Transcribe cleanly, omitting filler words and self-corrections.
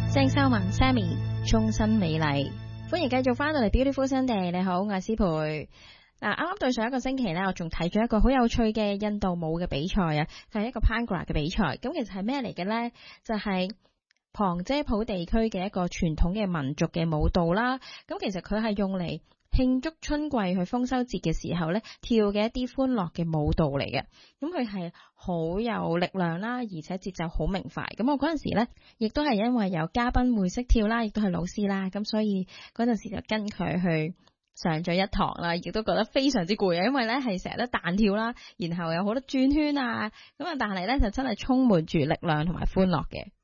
鄭秀文 Sammy 終身美麗，歡迎繼續翻到嚟 Beautiful Sunday。你好，我係思培。啱啱對上一個星期咧，我仲睇咗一個好有趣嘅印度舞嘅比賽啊，就係一個 Bhangra 嘅比賽。咁其實係咩嚟嘅咧？就係旁遮普地區嘅一個傳統嘅民族嘅舞蹈啦。咁其實佢係用嚟慶祝春季去豐收節嘅時候咧跳嘅一啲歡樂嘅舞蹈嚟嘅。咁佢係好有力量啦，而且節奏好明快。咁我嗰陣時咧，亦都係因為有嘉賓會識跳啦，亦都係老師啦，咁所以嗰陣時就跟佢去上咗一堂啦，亦都覺得非常之攰啊，因為咧係成日都彈跳啦，然後有好多轉圈啊，咁啊，但係咧就真係充滿住力量同埋歡樂嘅。